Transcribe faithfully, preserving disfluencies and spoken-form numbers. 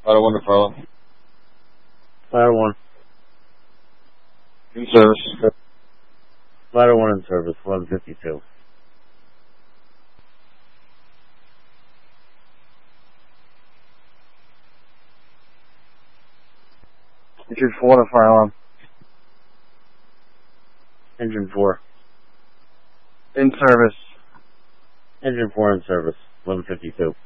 Ladder one to Farlow. Ladder one. In service. Ladder one in service, eleven fifty-two. Engine four to fire alarm. Engine four. In service. Engine four in service, eleven fifty-two.